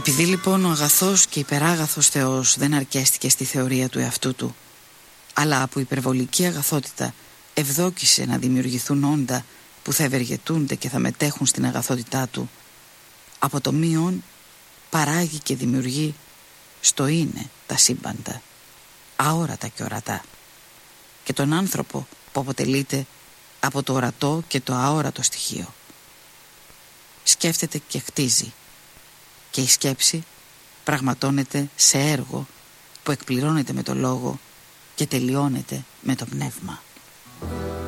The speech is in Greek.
Επειδή λοιπόν ο αγαθός και υπεράγαθος Θεός δεν αρκέστηκε στη θεωρία του εαυτού του, αλλά από υπερβολική αγαθότητα ευδόκησε να δημιουργηθούν όντα που θα ευεργετούνται και θα μετέχουν στην αγαθότητά του, από το μείον παράγει και δημιουργεί στο είναι τα σύμπαντα, αόρατα και ορατά, και τον άνθρωπο που αποτελείται από το ορατό και το αόρατο στοιχείο. Σκέφτεται και χτίζει, και η σκέψη πραγματώνεται σε έργο που εκπληρώνεται με το λόγο και τελειώνεται με το πνεύμα.